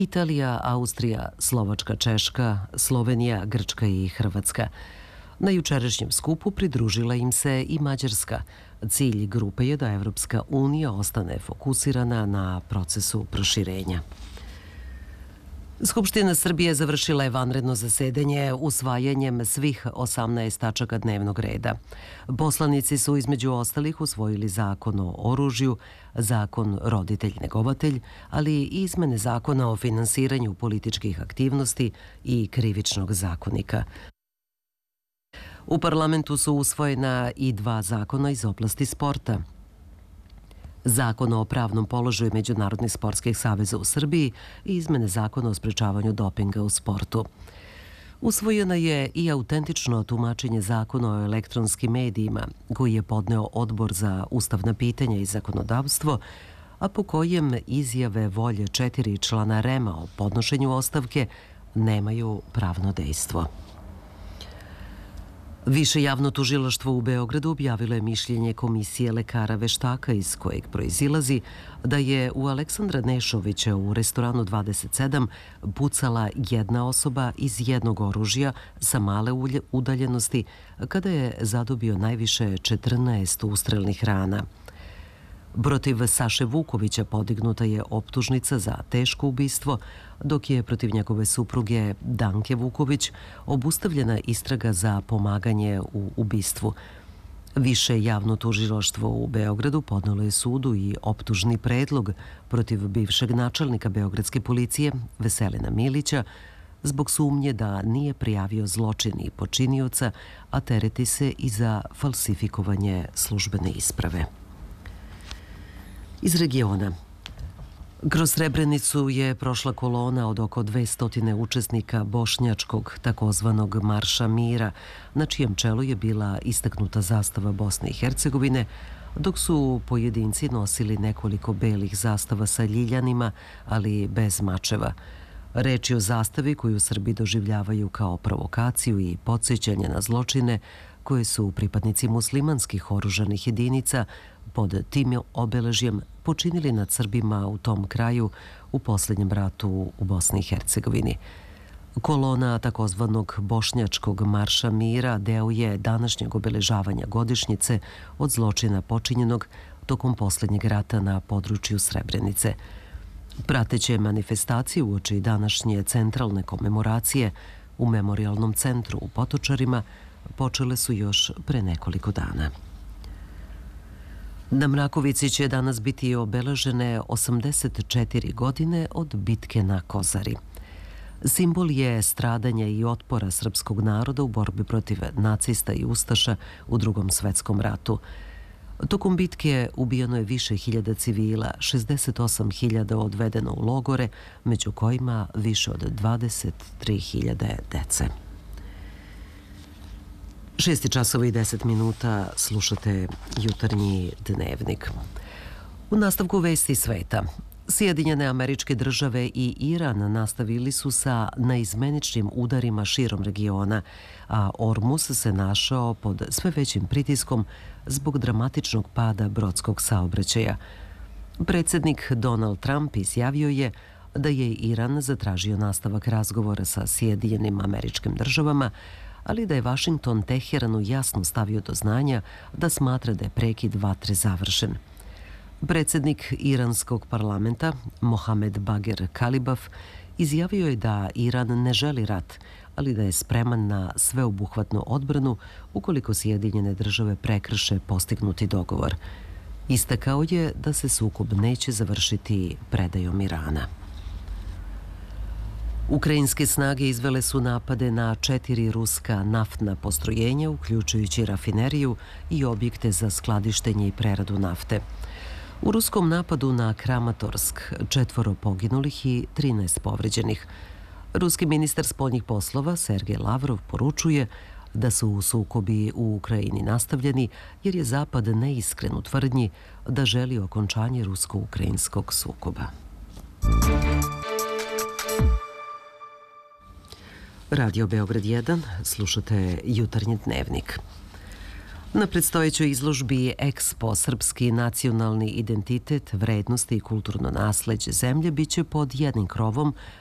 Italija, Austrija, Slovačka, Češka, Slovenija, Grčka i Hrvatska. Na jučerašnjem skupu pridružila im se i Mađarska. Cilj grupe je da Evropska unija ostane fokusirana na procesu proširenja. Skupština Srbije završila je vanredno zasedanje usvajanjem svih 18 tačaka dnevnog reda. Poslanici su između ostalih usvojili zakon o oružju, zakon roditelj-negovatelj, ali i izmene zakona o finansiranju političkih aktivnosti i krivičnog zakonika. U parlamentu su usvojena i 2 zakona iz oblasti sporta. Zakon o pravnom položaju Međunarodnih sportskih saveza u Srbiji i izmene zakona o sprečavanju dopinga u sportu. Usvojeno je i autentično tumačenje zakona o elektronskim medijima, koji je podneo Odbor za ustavna pitanja i zakonodavstvo, a po kojem izjave volje 4 člana REM-a o podnošenju ostavke nemaju pravno dejstvo. Više javno tužilaštvo u Beogradu objavilo je mišljenje Komisije lekara veštaka iz kojeg proizilazi da je u Aleksandra Nešovića u restoranu 27 pucala jedna osoba iz jednog oružja sa male udaljenosti kada je zadobio najviše 14 ustrelnih rana. Protiv Saše Vukovića podignuta je optužnica za teško ubistvo, dok je protiv njegove supruge Danke Vuković obustavljena istraga za pomaganje u ubistvu. Više javno tužilaštvo u Beogradu podnelo je sudu i optužni predlog protiv bivšeg načelnika beogradske policije Veselina Milića zbog sumnje da nije prijavio zločin i počinioca, a tereti se i za falsifikovanje službene isprave. Iz regiona. Kroz Srebrenicu je prošla kolona od oko 200 učesnika bošnjačkog takozvanog Marša mira, na čijem čelu je bila istaknuta zastava Bosne i Hercegovine, dok su pojedinci nosili nekoliko belih zastava sa ljiljanima, ali bez mačeva. Reč je o zastavi koju Srbi doživljavaju kao provokaciju i podsjećanje na zločine koje su pripadnici muslimanskih oružanih jedinica pod tim obeležjem počinili nad Srbima u tom kraju u posljednjem ratu u Bosni i Hercegovini. Kolona takozvanog bošnjačkog Marša mira deo je današnjeg obeležavanja godišnjice od zločina počinjenog tokom posljednjeg rata na području Srebrenice. Prateće manifestacije uoči današnje centralne komemoracije u Memorijalnom centru u Potočarima počele su još pre nekoliko dana. Na Mrakovici će danas biti obeležene 84 godine od bitke na Kozari. Simbol je stradanja i otpora srpskog naroda u borbi protiv nacista i ustaša u Drugom svetskom ratu. Tokom bitke ubijeno je više hiljada civila, 68.000 odvedeno u logore, među kojima više od 23.000 dece. 6:10 slušate Jutarnji dnevnik. U nastavku vesti sveta. Sjedinjene Američke Države i Iran nastavili su sa neizmeničnim udarima širom regiona, a Ormuz se našao pod sve većim pritiskom zbog dramatičnog pada brodskog saobraćaja. Predsjednik Donald Trump izjavio je da je Iran zatražio nastavak razgovora sa Sjedinjenim Američkim Državama, ali da je Vašington Teheranu jasno stavio do znanja da smatra da je prekid vatre završen. Predsjednik iranskog parlamenta, Mohamed Bager Kalibaf, izjavio je da Iran ne želi rat, ali da je spreman na sveobuhvatnu odbranu ukoliko Sjedinjene Države prekrše postignuti dogovor. Istakao je da se sukob neće završiti predajom Irana. Ukrajinske snage izvele su napade na 4 ruska naftna postrojenja, uključujući rafineriju i objekte za skladištenje i preradu nafte. U ruskom napadu na Kramatorsk 4 poginulih i 13 povređenih. Ruski ministar spoljnih poslova Sergej Lavrov poručuje da su sukobi u Ukrajini nastavljeni jer je Zapad neiskren u tvrdnji da želi okončanje rusko-ukrajinskog sukoba. Radio Beograd 1, slušate Jutarnji dnevnik. Na predstojećoj izložbi Expo Srpski nacionalni identitet, vrednosti i kulturno nasleđe zemlje biće pod jednim krovom